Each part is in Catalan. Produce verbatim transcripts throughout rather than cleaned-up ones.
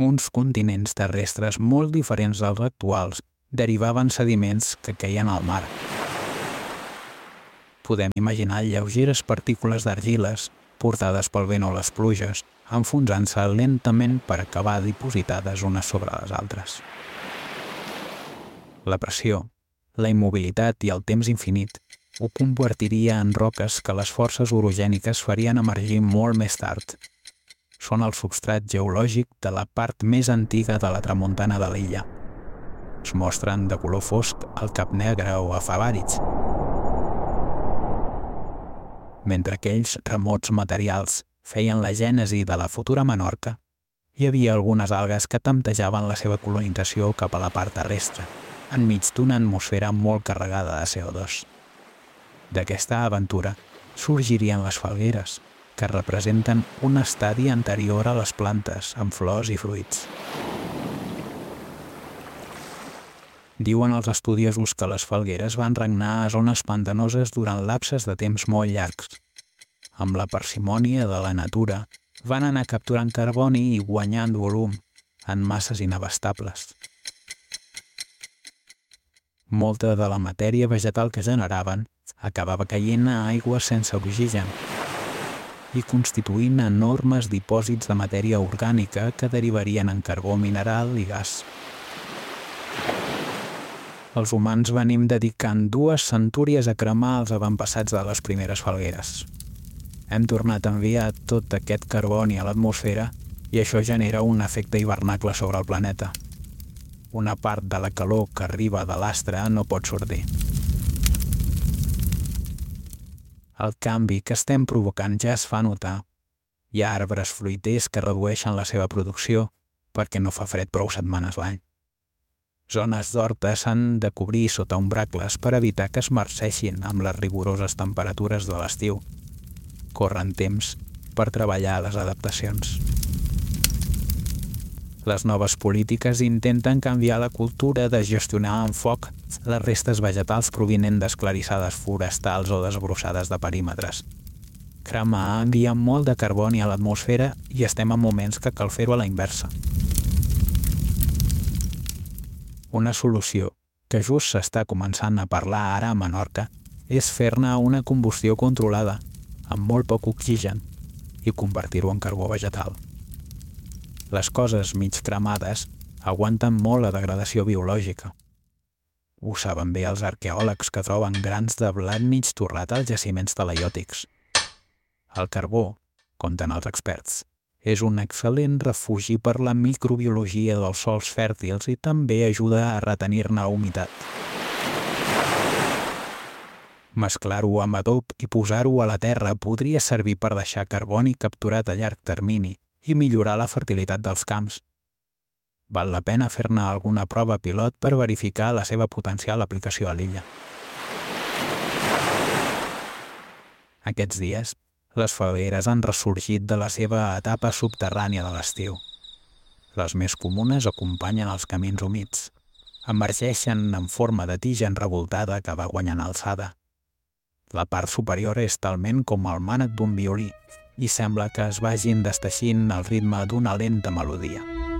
uns continents terrestres molt diferents dels actuals derivaven sediments que queien al mar. Podem imaginar lleugeres partícules d'argiles portades pel vent o les pluges, enfonsant-se lentament per acabar dipositades unes sobre les altres. La pressió, la immobilitat i el temps infinit ho convertiria en roques que les forces orogèniques farien emergir molt més tard. Són el substrat geològic de la part més antiga de la tramuntana de l'illa. Es mostren de color fosc al Cap Negre o a Favàrids, mentre aquells remots materials feien la gènesi de la futura Menorca, hi havia algunes algues que temptejaven la seva colonització cap a la part terrestre, enmig d'una atmosfera molt carregada de C O dos. D'aquesta aventura sorgirien les falgueres, que representen un estadi anterior a les plantes, amb flors i fruits. Diuen els estudiosos que les falgueres van regnar a zones pantanoses durant lapses de temps molt llargs. Amb la parsimònia de la natura, van anar capturant carboni i guanyant volum en masses inabastables. Molta de la matèria vegetal que generaven acabava caient a aigües sense oxigen i constituint enormes dipòsits de matèria orgànica que derivarien en carbó mineral i gas. Els humans venim dedicant dues centúries a cremar els avantpassats de les primeres falgueres. Hem tornat a enviar tot aquest carboni a l'atmosfera i això genera un efecte hivernacle sobre el planeta. Una part de la calor que arriba de l'astre no pot sortir. El canvi que estem provocant ja es fa notar. Hi ha arbres fruiters que redueixen la seva producció perquè no fa fred prou setmanes l'any. Zones d'horta s'han de cobrir sota ombracles per evitar que es marceixin amb les rigoroses temperatures de l'estiu. Corren temps per treballar a les adaptacions. Les noves polítiques intenten canviar la cultura de gestionar amb foc les restes vegetals provinent d'esclarissades forestals o desbrossades de perímetres. Cremar envia molt de carboni a l'atmosfera i estem en moments que cal fer-ho a la inversa. Una solució que just s'està començant a parlar ara a Menorca és fer-ne una combustió controlada, amb molt poc oxigen, i convertir-ho en carbó vegetal. Les coses mig cremades aguanten molt la degradació biològica. Ho saben bé els arqueòlegs que troben grans de blat mig torrat als jaciments talaiòtics. El carbó, compten els experts, és un excel·lent refugi per la microbiologia dels sòls fèrtils i també ajuda a retenir-ne humitat. Mesclar-ho amb adob i posar-ho a la terra podria servir per deixar carboni capturat a llarg termini i millorar la fertilitat dels camps. Val la pena fer-ne alguna prova pilot per verificar la seva potencial aplicació a l'illa. Aquests dies, les falgueres han ressorgit de la seva etapa subterrània de l'estiu. Les més comunes acompanyen els camins humits. Emergeixen en forma de tija revoltada que va guanyant alçada. La part superior és talment com el mànec d'un violí i sembla que es vagin desteixint al ritme d'una lenta melodia.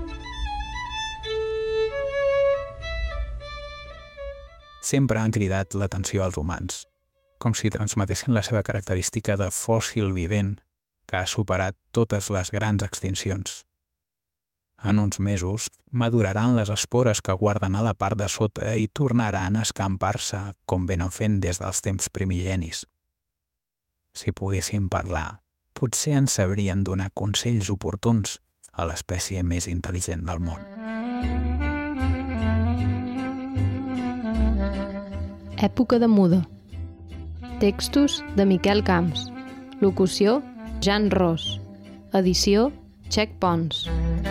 Sempre han cridat l'atenció als humans, com si transmetessin la seva característica de fòssil vivent que ha superat totes les grans extincions. En uns mesos maduraran les espores que guarden a la part de sota i tornaran a escampar-se com venen fent des dels temps primigenis. Si poguessin parlar, potser ens sabrien donar consells oportuns a l'espècie més intel·ligent del món. Època de muda. Textos de Miquel Camps. Locució, Jan Ros. Edició, Txec Pons.